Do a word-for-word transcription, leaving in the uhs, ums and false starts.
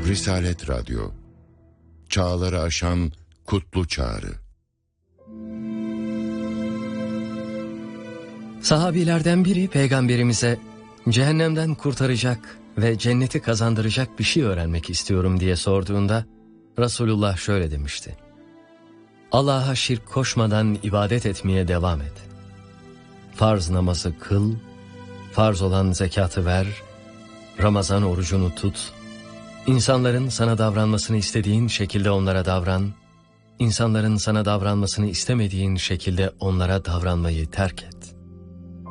Risalet Radyo, çağları aşan kutlu çağrı. Sahabilerden biri peygamberimize cehennemden kurtaracak ve cenneti kazandıracak bir şey öğrenmek istiyorum diye sorduğunda Resulullah şöyle demişti: Allah'a şirk koşmadan ibadet etmeye devam et. Farz namazı kıl, farz olan zekatı ver, Ramazan orucunu tut, insanların sana davranmasını istediğin şekilde onlara davran, insanların sana davranmasını istemediğin şekilde onlara davranmayı terk et.